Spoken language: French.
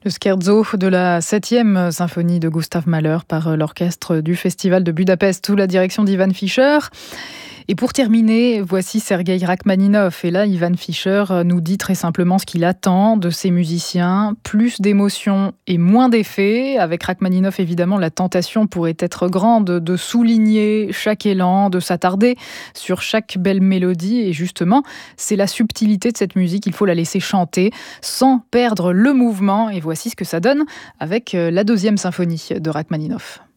Le scherzo de la 7e symphonie de Gustav Mahler par l'orchestre du Festival de Budapest sous la direction d'Ivan Fischer. Et pour terminer, voici Sergueï Rachmaninov. Et là, Ivan Fischer nous dit très simplement ce qu'il attend de ses musiciens. Plus d'émotions et moins d'effets. Avec Rachmaninov, évidemment, la tentation pourrait être grande de souligner chaque élan, de s'attarder sur chaque belle mélodie. Et justement, c'est la subtilité de cette musique. Il faut la laisser chanter sans perdre le mouvement. Et voici ce que ça donne avec la 2e symphonie de Rachmaninov.